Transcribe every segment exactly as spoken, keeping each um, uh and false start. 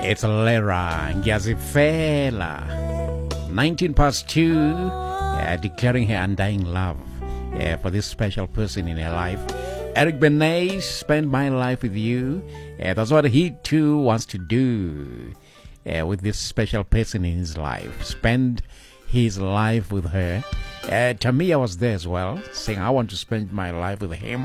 It's Lera Ngiyazifela. nineteen past two, uh, declaring her undying love uh, for this special person in her life. Eric Benet, spend my life with you. Uh, that's what he too wants to do uh, with this special person in his life. Spend his life with her. Uh, Tamia was there as well, saying, I want to spend my life with him.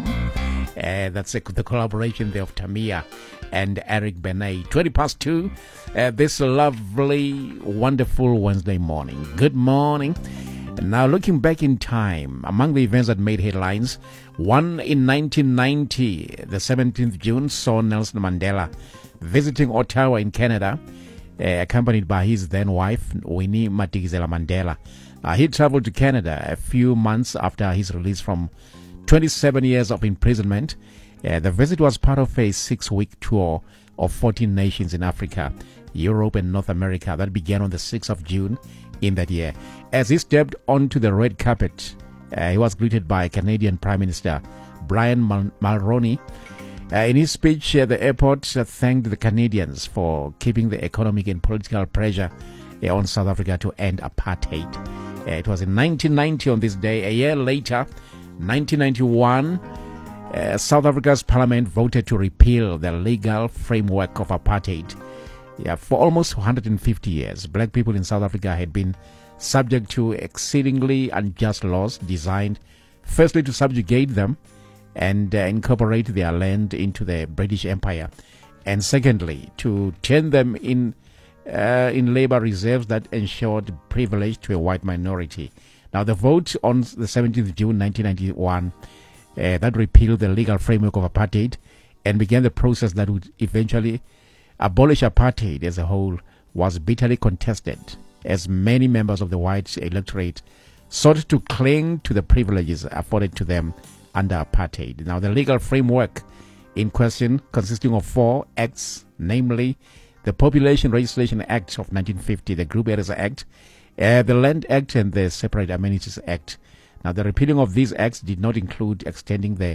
Uh, that's a, the collaboration there of Tamia and Eric Benet. twenty past two, uh, this lovely, wonderful Wednesday morning. Good morning. Now, looking back in time, among the events that made headlines, one in nineteen ninety, the seventeenth of June, saw Nelson Mandela visiting Ottawa in Canada, uh, accompanied by his then wife, Winnie Madikizela Mandela. Uh, he traveled to Canada a few months after his release from twenty-seven years of imprisonment. Uh, the visit was part of a six-week tour of fourteen nations in Africa, Europe, and North America that began on the sixth of June in that year. As he stepped onto the red carpet, uh, he was greeted by Canadian Prime Minister Brian Mul- Mulroney. Uh, in his speech at the airport, uh, thanked the Canadians for keeping the economic and political pressure uh, on South Africa to end apartheid. Uh, it was in nineteen ninety on this day. A year later, nineteen ninety-one, uh, South Africa's parliament voted to repeal the legal framework of apartheid. Yeah, for almost one hundred fifty years, black people in South Africa had been subject to exceedingly unjust laws designed firstly to subjugate them and uh, incorporate their land into the British Empire, and secondly to turn them in uh, in labor reserves that ensured privilege to a white minority. Now, the vote on the seventeenth of June nineteen ninety-one uh, that repealed the legal framework of apartheid and began the process that would eventually abolish apartheid as a whole was bitterly contested, as many members of the white electorate sought to cling to the privileges afforded to them under apartheid. Now, the legal framework in question, consisting of four acts, namely the Population Registration Act of nineteen fifty, the Group Areas Act, uh, the Land Act, and the Separate Amenities Act. Now, the repealing of these acts did not include extending the